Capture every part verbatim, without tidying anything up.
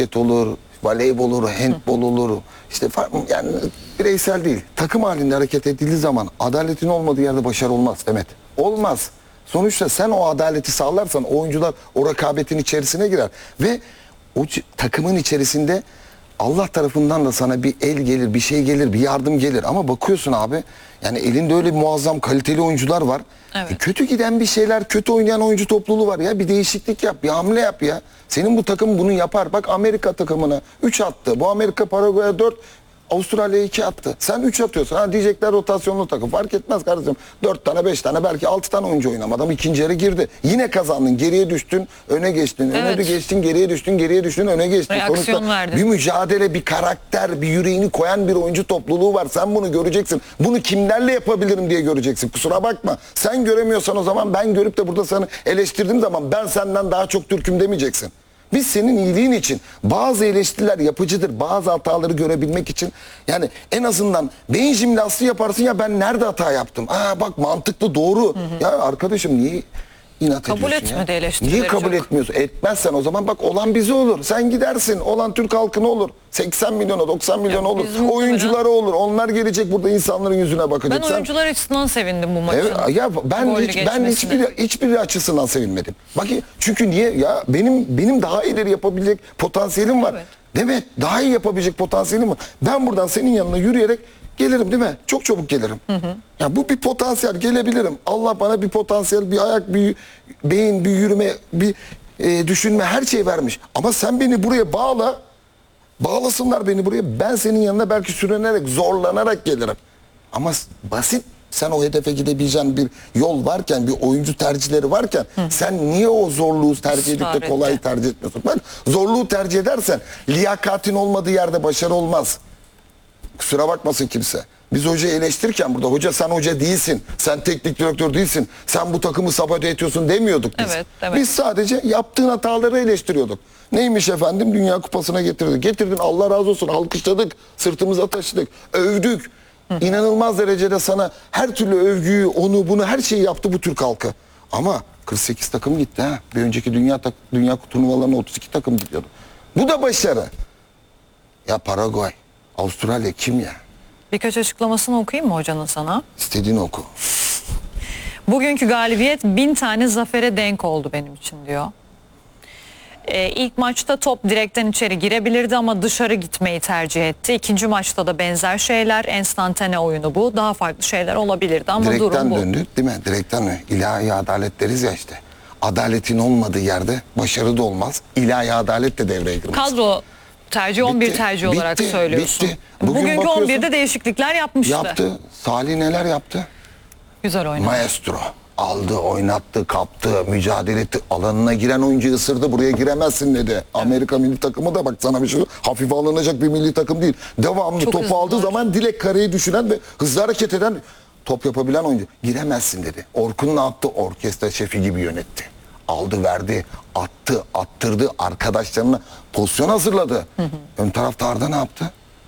basket olur, voleybol olur, handbol olur. İşte farklı, yani bireysel değil. Takım halinde hareket edildiği zaman adaletin olmadığı yerde başarı olmaz Demet. Olmaz. Sonuçta sen o adaleti sağlarsan oyuncular o rekabetin içerisine girer ve o takımın içerisinde Allah tarafından da sana bir el gelir, bir şey gelir, bir yardım gelir. Ama bakıyorsun abi, yani elinde öyle muazzam kaliteli oyuncular var. Evet. E kötü giden bir şeyler, kötü oynayan oyuncu topluluğu var ya. Bir değişiklik yap, bir hamle yap ya. Senin bu takım bunu yapar. Bak Amerika takımına üç attı. Bu Amerika Paraguay'a dört, Avustralya'ya iki attı. Sen üç atıyorsun. Ha diyecekler rotasyonlu takım. Fark etmez kardeşim. dört tane, beş tane, belki altı tane oyuncu oynamadı ama ikinci yarı girdi. Yine kazandın. Geriye düştün, öne geçtin. Öne Evet. bir geçtin, geriye düştün, geriye düştün, öne geçtin. Reaksiyon Sonuçta verdin. bir mücadele, bir karakter, bir yüreğini koyan bir oyuncu topluluğu var. Sen bunu göreceksin. Bunu kimlerle yapabilirim diye göreceksin. Kusura bakma. Sen göremiyorsan o zaman ben görüp de burada sana eleştirdiğim zaman ben senden daha çok Türk'üm demeyeceksin. Biz senin iyiliğin için bazı eleştiriler yapıcıdır. Bazı hataları görebilmek için yani en azından beyin jimnastiği yaparsın ya, ben nerede hata yaptım? Aa bak mantıklı, doğru. Hı hı. Ya arkadaşım niye inat kabul ediyorsun etmedi ya? eleştirileri. Niye kabul çok. etmiyorsun? Etmezsen o zaman bak olan bize olur. Sen gidersin. Olan Türk halkına olur. seksen milyona, doksan milyon Ya olur. bizim Oyuncuları olur. Onlar gelecek burada insanların yüzüne bakacak. Ben Sen... oyuncular açısından sevindim bu maçın. Evet, ya ben Gollü hiç, ben geçmesine. hiçbir hiçbir açısından sevinmedim. Bak çünkü niye ya, benim benim daha ileri yapabilecek potansiyelim var. Evet. Değil mi? Daha iyi yapabilecek potansiyelim var. Ben buradan senin yanına yürüyerek gelirim değil mi? Çok çabuk gelirim. Hı hı. Ya bu bir potansiyel, gelebilirim. Allah bana bir potansiyel, bir ayak, bir beyin, bir yürüme, bir e, düşünme, her şey vermiş. Ama sen beni buraya bağla. Bağlasınlar beni buraya. Ben senin yanına belki sürünerek, zorlanarak gelirim. Ama basit, sen o hedefe gidebileceğin bir yol varken, bir oyuncu tercihleri varken Hı. sen niye o zorluğu tercih edip de kolay tercih etmiyorsun? Bak zorluğu tercih edersen liyakatin olmadığı yerde başarı olmaz. Kusura bakmasın kimse. Biz hocayı eleştirirken burada hoca sen hoca değilsin, sen teknik direktör değilsin, sen bu takımı sabote ediyorsun demiyorduk biz. Evet, evet. Biz sadece yaptığın hataları eleştiriyorduk. Neymiş efendim? Dünya Kupası'na getirdik. Getirdin, Allah razı olsun, alkışladık, sırtımıza taşıdık, övdük. Hı. İnanılmaz derecede sana her türlü övgüyü, onu bunu, her şeyi yaptı bu Türk halkı. Ama kırk sekiz takım gitti ha. Bir önceki dünya tak dünya turnuvalarına otuz iki takım gidiyordu. Bu da başarı. Ya Paraguay, Avustralya kim ya? Birkaç açıklamasını okuyayım mı hocanın sana? İstediğini oku. Bugünkü galibiyet bin tane zafere denk oldu benim için diyor. Ee, ilk maçta top direkten içeri girebilirdi ama dışarı gitmeyi tercih etti. İkinci maçta da benzer şeyler, enstantane oyunu bu. Daha farklı şeyler olabilirdi ama Direkten durum bu. döndü değil mi? Direkten döndü. İlahi adalet deriz ya işte. Adaletin olmadığı yerde başarı da olmaz. İlahi adalet de devreye girmez. Kadro tercih on bir Bitti, tercih olarak bitti, söylüyorsun. bitti. Bugün Bugünkü bakıyorsun, on birde değişiklikler yapmıştı. Yaptı. Salih neler yaptı? Güzel oynadı. Maestro. Aldı, oynattı, kaptı, mücadele etti. Alanına giren oyuncuyu ısırdı. Buraya giremezsin dedi. Evet. Amerika milli takımı da bak sana bir şey, hafife alınacak bir milli takım değil. Devamlı Çok topu hızlılar. aldığı zaman direkt kareyi düşünen ve hızlı hareket eden, top yapabilen oyuncu. Giremezsin dedi. Orkun ne yaptı? Orkestra şefi gibi yönetti. Aldı, verdi, attı, attırdı. Arkadaşlarına pozisyon hazırladı. Hı hı. Ön tarafta Arda ne yaptı?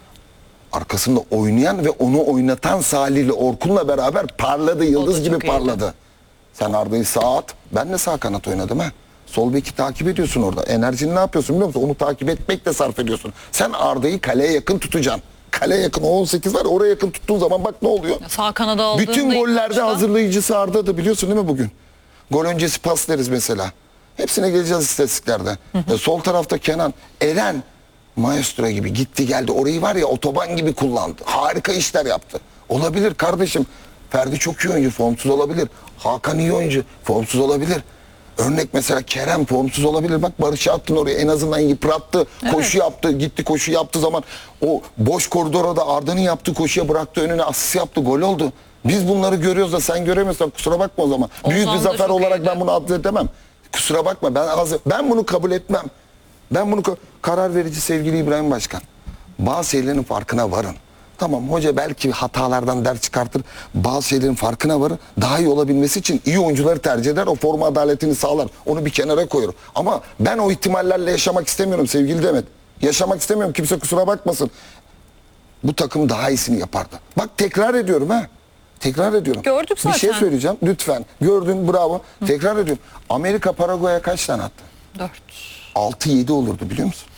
Arkasında oynayan ve onu oynatan Salih ile Orkun'la beraber parladı, yıldız gibi parladı. Iyiydi. Sen Arda'yı sağa at, ben de sağ kanat oynadım ha. Sol beki takip ediyorsun orada. Enerjini ne yapıyorsun biliyor musun? Onu takip etmekle sarf ediyorsun. Sen Arda'yı kaleye yakın tutacaksın. Kaleye yakın, o on sekiz var, oraya yakın tuttuğun zaman bak ne oluyor? Sağ kanada aldığında bütün gollerde maçta... hazırlayıcısı Arda'dı, biliyorsun değil mi bugün? Gol öncesi pas deriz mesela. Hepsine geleceğiz istatistiklerde. Hı hı. E, sol tarafta Kenan, Eren maestro gibi gitti geldi. Orayı var ya otoban gibi kullandı. Harika işler yaptı. Olabilir kardeşim. Ferdi çok iyi oyuncu, formsuz olabilir. Hakan iyi oyuncu, formsuz olabilir. Örnek mesela Kerem formsuz olabilir. Bak Barış'ı attın oraya, en azından yıprattı. Evet. Koşu yaptı, gitti koşu yaptı zaman. O boş koridora da Arda'nın yaptığı koşuya bıraktı önüne, asist yaptı, gol oldu. Biz bunları görüyoruz da sen göremiyorsan kusura bakma o zaman. O Büyük bir zafer olarak iyiydi. Ben bunu addedemem. Kusura bakma, ben az, ben bunu kabul etmem. Ben bunu karar verici sevgili İbrahim Başkan. Bazı şeylerin farkına varın. Tamam hoca belki hatalardan ders çıkartır. Bazı şeylerin farkına varır. Daha iyi olabilmesi için iyi oyuncuları tercih eder. O forma adaletini sağlar. Onu bir kenara koyar. Ama ben o ihtimallerle yaşamak istemiyorum sevgili Demet. Yaşamak istemiyorum. Kimse kusura bakmasın. Bu takım daha iyisini yapardı. Bak tekrar ediyorum ha. Tekrar ediyorum. Gördük zaten. Bir şey söyleyeceğim lütfen. Gördün, bravo. Hı. Tekrar ediyorum. Amerika Paraguay'a kaç tane attı? Dört. altı yedi olurdu biliyor musun?